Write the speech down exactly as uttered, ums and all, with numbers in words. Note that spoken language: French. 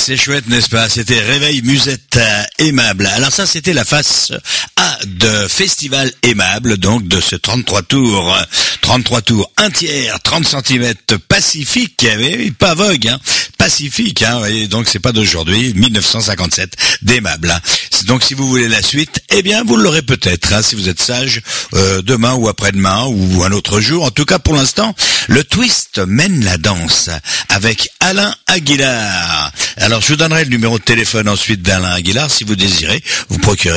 C'est chouette, n'est-ce pas? C'était Réveil Musette euh, Aimable. Alors ça, c'était la face A de Festival Aimable, donc de ce trente-trois tours. trente-trois tours, un tiers, trente centimètres, Pacifique, mais pas Vogue, hein. Pacifique, hein, et donc c'est pas d'aujourd'hui, mille neuf cent cinquante-sept, d'Aimable. Hein. Donc si vous voulez la suite, eh bien vous l'aurez peut-être, hein, si vous êtes sage, euh, demain ou après-demain ou un autre jour. En tout cas, pour l'instant, le twist mène la danse avec Alain Aguilar. Alors je vous donnerai le numéro de téléphone ensuite d'Alain Aguilar si vous désirez vous procurer